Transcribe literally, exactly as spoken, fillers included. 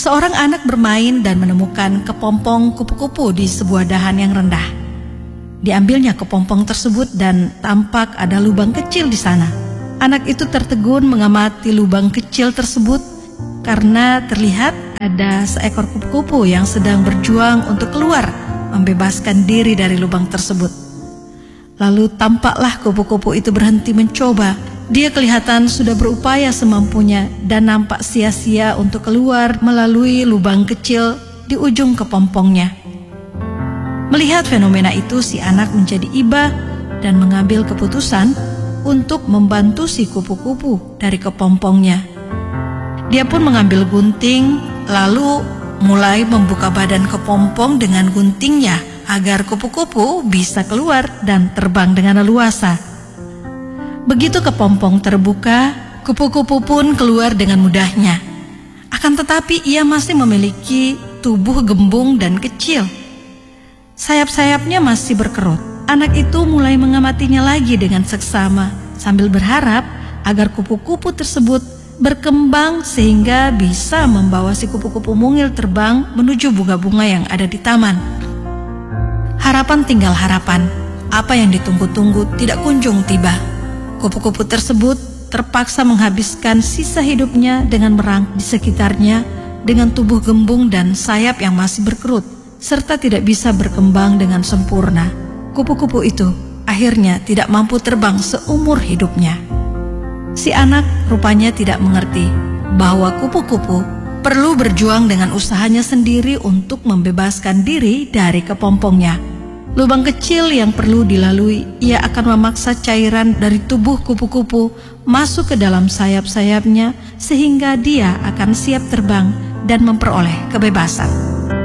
Seorang anak bermain dan menemukan kepompong kupu-kupu di sebuah dahan yang rendah. Diambilnya kepompong tersebut dan tampak ada lubang kecil di sana. Anak itu tertegun mengamati lubang kecil tersebut karena terlihat ada seekor kupu-kupu yang sedang berjuang untuk keluar membebaskan diri dari lubang tersebut. Lalu tampaklah kupu-kupu itu berhenti mencoba. Dia kelihatan sudah berupaya semampunya dan nampak sia-sia untuk keluar melalui lubang kecil di ujung kepompongnya. Melihat fenomena itu, si anak menjadi iba dan mengambil keputusan untuk membantu si kupu-kupu dari kepompongnya. Dia pun mengambil gunting lalu mulai membuka badan kepompong dengan guntingnya agar kupu-kupu bisa keluar dan terbang dengan leluasa. Begitu kepompong terbuka, kupu-kupu pun keluar dengan mudahnya. Akan tetapi ia masih memiliki tubuh gembung dan kecil. Sayap-sayapnya masih berkerut. Anak itu mulai mengamatinya lagi dengan seksama sambil berharap agar kupu-kupu tersebut berkembang sehingga bisa membawa si kupu-kupu mungil terbang menuju bunga-bunga yang ada di taman. Harapan tinggal harapan. Apa yang ditunggu-tunggu tidak kunjung tiba. Kupu-kupu tersebut terpaksa menghabiskan sisa hidupnya dengan merang di sekitarnya dengan tubuh gembung dan sayap yang masih berkerut, serta tidak bisa berkembang dengan sempurna. Kupu-kupu itu akhirnya tidak mampu terbang seumur hidupnya. Si anak rupanya tidak mengerti bahwa kupu-kupu perlu berjuang dengan usahanya sendiri untuk membebaskan diri dari kepompongnya. Lubang kecil yang perlu dilalui, ia akan memaksa cairan dari tubuh kupu-kupu masuk ke dalam sayap-sayapnya sehingga dia akan siap terbang dan memperoleh kebebasan.